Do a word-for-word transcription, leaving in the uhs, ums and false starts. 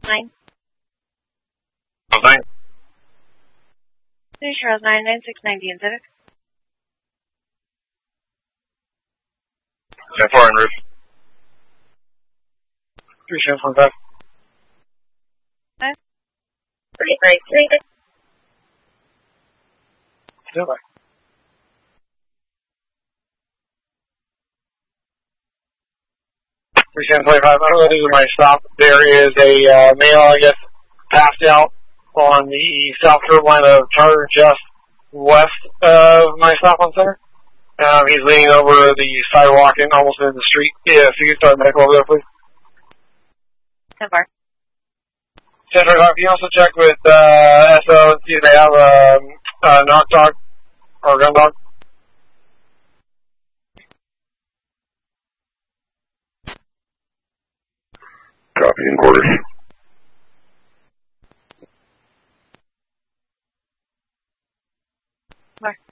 nine. nine. Three Charles nine nine six ninety and Civic. ten four en route. Three Charles one five. Five. Three three three. Still back. three seven twenty-five. I don't know if this is my stop. There is a uh, male, I guess, passed out on the South Carolina Charter just west of my stop on center. Um, he's leaning over the sidewalk and almost into the street. Yeah, if you could start medical over there, please. ten four. ten twenty-five. Can you also check with uh, S O and see if they have a, a knock dog or a gun dog? Copy in quarters. Mark.